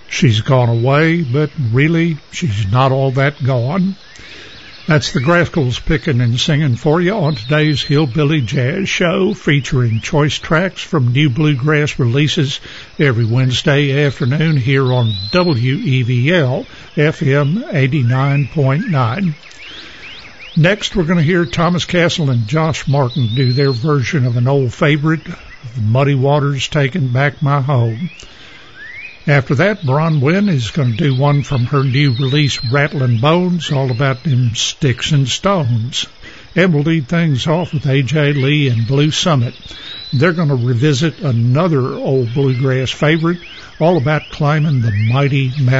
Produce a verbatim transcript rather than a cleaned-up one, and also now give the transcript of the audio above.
She's gone away, but really, she's not all that gone. That's the Grafkels picking and singing for you on today's Hillbilly Jazz Show, featuring choice tracks from new bluegrass releases every Wednesday afternoon here on W E V L F M eighty-nine point nine. Next, we're going to hear Thomas Castle and Josh Martin do their version of an old favorite, Muddy Waters Taking Back My Home. After that, Bronwyn is going to do one from her new release, Rattlin' Bones, all about them sticks and stones. And we'll lead things off with A J Lee and Blue Summit. They're going to revisit another old bluegrass favorite, all about climbing the mighty mountain.